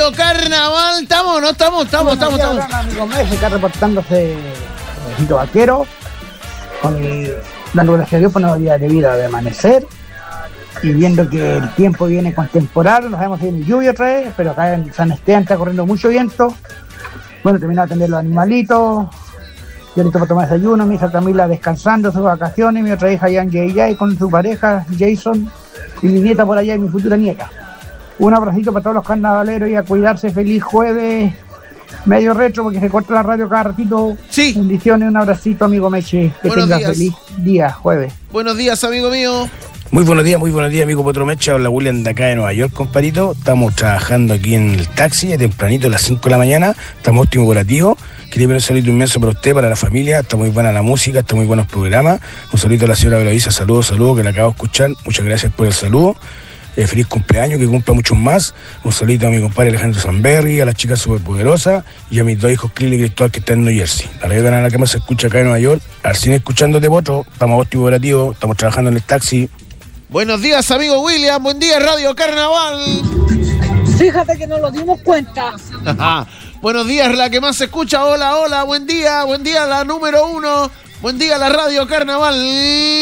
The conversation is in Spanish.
Radio Carnaval. ¿Estamos o no estamos? Estamos. Amigo Messi está reportándose Rosito Vaquero, dando gracias a Dios por una día de vida de amanecer, y viendo que el tiempo viene con temporal, no sabemos si viene lluvia otra vez, pero acá en San Esteban está corriendo mucho viento. Bueno, terminé de atender los animalitos, yo listo para tomar desayuno, mi hija Camila descansando sus vacaciones, mi otra hija Jan Jay con su pareja Jason, y mi nieta por allá y mi futura nieta. Un abracito para todos los carnavaleros y a cuidarse. Feliz jueves, medio retro porque se corta la radio cada ratito. Sí. Bendiciones, un abracito, amigo Meche. Que Buenos tenga días. feliz día, jueves. Buenos días, amigo mío. Muy buenos días, amigo Potro Mecha. Habla William de acá de Nueva York, compadrito. Estamos trabajando aquí en el taxi, tempranito a las 5 de la mañana. Estamos óptimo operativo. Quería pedir un saludo inmenso para usted, para la familia. Está muy buena la música, está muy buenos programas. Un saludito a la señora Belavisa. Saludos, que la acabo de escuchar. Muchas gracias por el saludo. Feliz cumpleaños, que cumpla muchos más. Un saludito a mi compadre Alejandro Sanberry, a las chicas superpoderosas y a mis dos hijos Clil y Cristóbal que están en New Jersey. La radio canal que más se escucha acá en Nueva York. Al cine escuchándote, Potro. Estamos óptimo operativo, estamos trabajando en el taxi. Buenos días, amigo William. Buen día, Radio Carnaval. Fíjate que no nos dimos cuenta. Buenos días, la que más se escucha. Hola, buen día, la número 1. Buen día, la Radio Carnaval.